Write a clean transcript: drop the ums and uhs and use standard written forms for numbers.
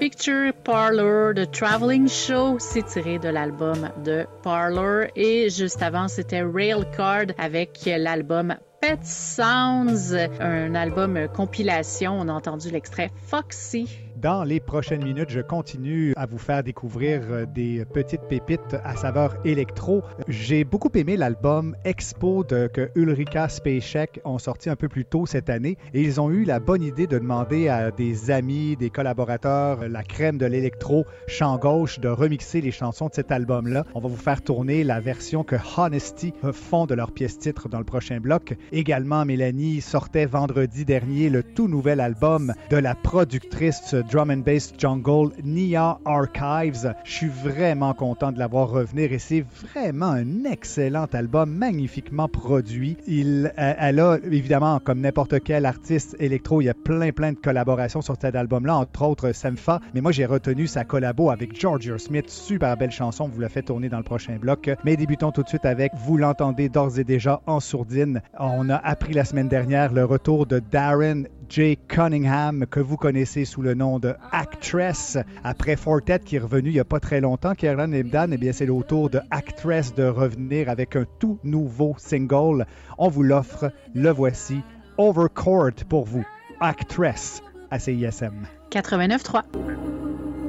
Picture Parlor, The Traveling Show. C'est tiré de l'album de Parlor. Et juste avant, c'était Railcard avec l'album Pet Sounds, un album compilation. On a entendu l'extrait Foxy. Dans les prochaines minutes, je continue à vous faire découvrir des petites pépites à saveur électro. J'ai beaucoup aimé l'album Expo que Ulrika Spacek ont sorti un peu plus tôt cette année et ils ont eu la bonne idée de demander à des amis, des collaborateurs, la crème de l'électro champ gauche de remixer les chansons de cet album-là. On va vous faire tourner la version que Honesty font de leur pièce-titre dans le prochain bloc. Également, Mélanie sortait vendredi dernier le tout nouvel album de la productrice drum and bass jungle Nia Archives. Je suis vraiment content de la voir revenir et c'est vraiment un excellent album, magnifiquement produit. Elle a évidemment, comme n'importe quel artiste électro, il y a plein de collaborations sur cet album-là, entre autres Sampha, mais moi j'ai retenu sa collabo avec Georgia Smith, super belle chanson, on vous la fait tourner dans le prochain bloc. Mais débutons tout de suite avec, vous l'entendez d'ores et déjà en sourdine, on a appris la semaine dernière le retour de Darren J. Cunningham, que vous connaissez sous le nom de Actress. Après Fortet, qui est revenu il n'y a pas très longtemps, Kieran Ebdan, eh bien c'est au tour de Actress de revenir avec un tout nouveau single. On vous l'offre, le voici, Overcourt pour vous. Actress à CISM. 89.3.